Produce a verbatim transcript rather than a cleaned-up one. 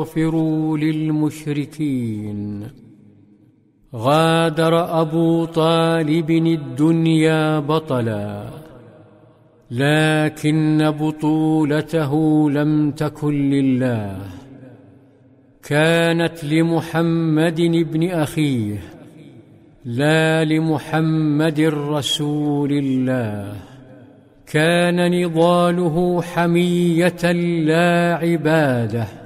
واستغفروا للمشركين. غادر أبو طالب الدنيا بطلا، لكن بطولته لم تكن لله، كانت لمحمد بن أخيه، لا لمحمد رسول الله. كان نضاله حمية لا عبادة،